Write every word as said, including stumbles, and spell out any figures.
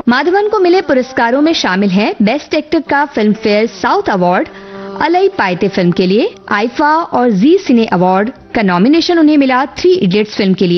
माधवन को मिले पुरस्कारों में शामिल हैं बेस्ट एक्टर का फिल्म फेयर साउथ अवार्ड, अलई पाइते फिल्म के लिए, आईफा और जी सिने अवार्ड का नॉमिनेशन उन्हें मिला थ्री इडियट्स फिल्म के लिए।